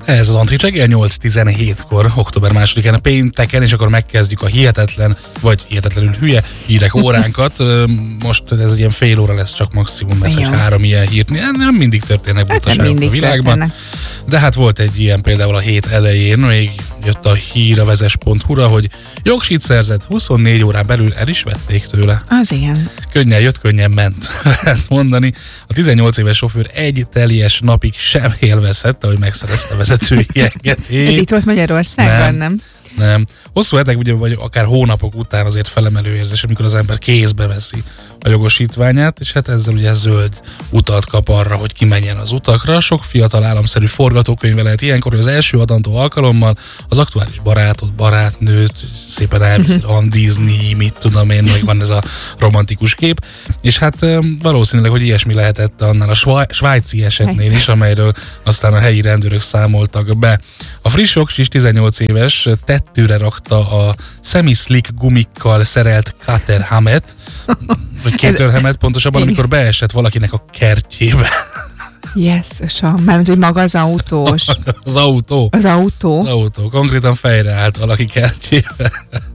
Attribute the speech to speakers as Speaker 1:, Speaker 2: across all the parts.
Speaker 1: Ez az Antrit reggel 8:17-kor, október 2-án a pénteken, és akkor megkezdjük a hihetetlen, vagy hihetetlenül hülye hírek óránkat. Most ez egy ilyen fél óra lesz csak maximum, mert hogy 3 ilyen hírt, nem mindig történnek butaságok a világban. Történnek. De hát volt egy ilyen például a hét elején, még jött a hír a vezes.hu-ra, hogy jogsit szerzett, 24 órán belül el is vették tőle.
Speaker 2: Az igen.
Speaker 1: Könnyen jött, könnyen ment, lehet mondani. A 18 éves sofőr egy teljes napig sem élvezhette, hogy megszerezte a vezetői engedélyt.
Speaker 2: Ez itt volt Magyarországon, nem?
Speaker 1: Nem. Hosszú hetek, ugye, vagy akár hónapok után azért felemelő érzés, amikor az ember kézbe veszi a jogosítványát, és hát ezzel ugye zöld utat kap arra, hogy kimenjen az utakra. Sok fiatal államszerű forgatókönyve lehet ilyenkor, hogy az első adandó alkalommal az aktuális barátot, barátnőt szépen elviszi randizni, mit tudom én, meg van ez a romantikus kép, és hát valószínűleg, hogy ilyesmi lehetett annál a svájci esetnél is, amelyről aztán a helyi rendőrök számoltak be. A friss jogsis 18 éves tettőre rakta a semi-slick gumikkal szerelt Caterhamet, vagy Caterhamet pontosabban, amikor beesett valakinek a kertjébe.
Speaker 2: Jézusom, mert hogy maga az autós.
Speaker 1: Az autó.
Speaker 2: Az autó? Az
Speaker 1: autó. Konkrétan fejre állt valaki kertjébe.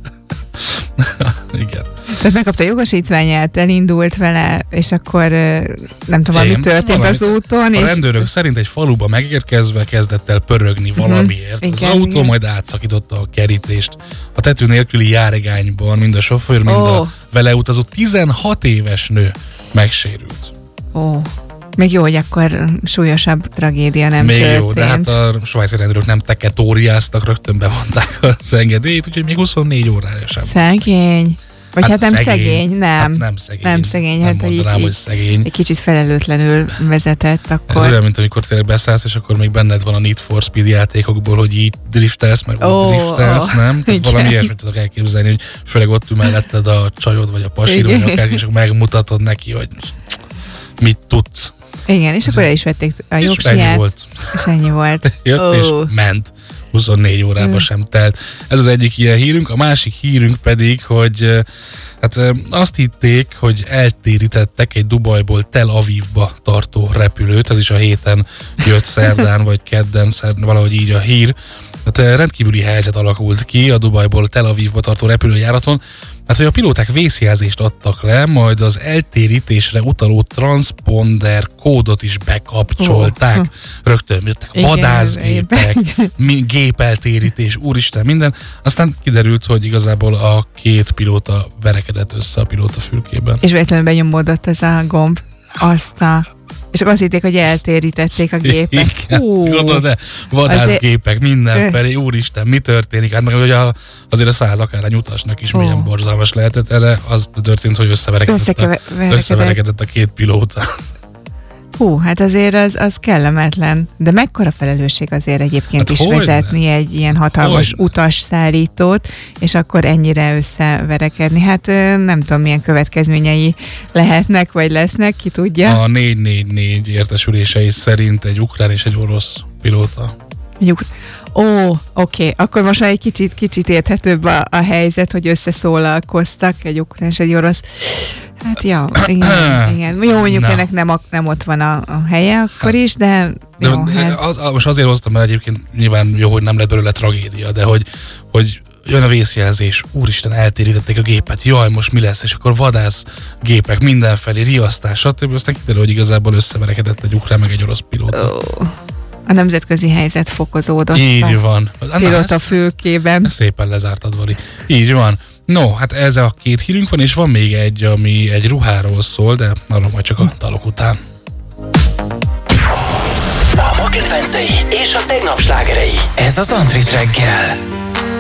Speaker 1: Igen.
Speaker 2: Tehát megkapta a jogosítványát, elindult vele, és akkor nem tudom, mi történt az úton.
Speaker 1: A rendőrök szerint egy faluba megérkezve kezdett el pörögni valamiért. Az autó majd átszakította a kerítést. A tető nélküli járgányban mind a sofőr, mind a vele utazó 16 éves nő megsérült.
Speaker 2: Még jó, hogy akkor súlyosabb tragédia nem történt.
Speaker 1: Még jó, de hát a svájci rendőrök nem teketóriáztak, rögtön bevonták az engedélyt, úgyhogy még 24 órája sem.
Speaker 2: Szegény. Vagy hát nem szegény, nem.
Speaker 1: Hát nem szegény.
Speaker 2: Nem szegény,
Speaker 1: nem mondanám, hogy szegény.
Speaker 2: Egy kicsit felelőtlenül vezetett akkor.
Speaker 1: Ez olyan, mint amikor tényleg beszállsz, és akkor még benned van a Need for Speed játékokból, hogy így driftelsz, meg úgy driftelsz, nem? Tehát valami ilyesmit tudok elképzelni, hogy főleg ott ül melletted a csajod, vagy a pasid, vagy akárki, és akkor megmutatod neki, hogy mit tudsz.
Speaker 2: Igen, és akkor el is vették a jogsiját. És ennyi volt.
Speaker 1: Jött és ment. 24 órában sem telt. Ez az egyik ilyen hírünk. A másik hírünk pedig, hogy hát azt hitték, hogy eltérítettek egy Dubajból Tel Avivba tartó repülőt. Ez is a héten jött szerdán, vagy kedden, valahogy így a hír. Hát rendkívüli helyzet alakult ki a Dubajból Tel Avivba tartó repülőjáraton. Hát, hogy a pilóták vészjelzést adtak le, majd az eltérítésre utaló transponder kódot is bekapcsolták. Rögtön jöttek vadászgépek, gépeltérítés, úristen, minden. Aztán kiderült, hogy igazából a két pilóta verekedett össze a pilóta fülkében.
Speaker 2: És véletlenül benyomódott ez a gomb. És akkor azt hitték, hogy eltérítették a gépet.
Speaker 1: Gondolod, de vadászgépek mindenfelé, úristen, mi történik? Hát meg hogy azért a 100 akárhány utasnak is milyen borzalmas lehetett. Erre az történt, hogy összeverekedett a két pilóta.
Speaker 2: Hát azért az kellemetlen. De mekkora felelősség azért egyébként is vezetni egy ilyen hatalmas utasszállítót, és akkor ennyire összeverekedni. Hát nem tudom, milyen következményei lehetnek, vagy lesznek, ki tudja.
Speaker 1: A 444 értesülései szerint egy ukrán és egy orosz pilóta.
Speaker 2: Oké. Akkor most már egy kicsit érthetőbb a helyzet, hogy összeszólalkoztak egy ukrán és egy orosz. Hát ja, igen. Jó, mondjuk ennek nem ott van a helye akkor is, de jó,
Speaker 1: most azért hoztam, mert egyébként nyilván jó, hogy nem lett belőle tragédia, de hogy jön a vészjelzés, úristen, eltérítették a gépet, jaj, most mi lesz, és akkor vadászgépek mindenfelé, riasztás, stb. Aztán kiderül, hogy igazából összeverekedett egy ukrán meg egy orosz pilóta.
Speaker 2: A nemzetközi helyzet fokozódott.
Speaker 1: Így van.
Speaker 2: Pilóta fülkében.
Speaker 1: Szépen lezártad, Vali. Így van. No, hát ez a két hírünk van, és van még egy, ami egy ruháról szól, de arról majd csak a dalok után.
Speaker 3: A ma kedvencei és a tegnap slágerei. Ez az Antrit reggel.